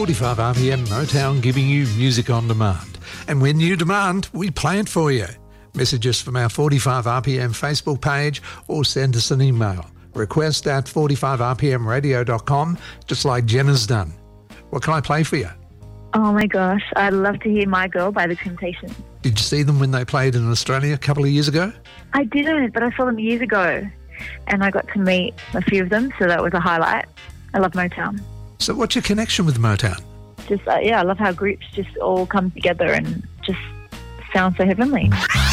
45 RPM Motown, giving you music on demand. And when you demand, we play it for you. Message us from our 45 RPM Facebook page or send us an email. Request at 45rpmradio.com, just like Jen has done. What can I play for you? Oh my gosh, I'd love to hear My Girl by The Temptations. Did you see them when they played in Australia a couple of years ago? I didn't, but I saw them years ago and I got to meet a few of them, so that was a highlight. I love Motown. So what's your connection with Motown? Just, I love how groups just all come together and just sound so heavenly.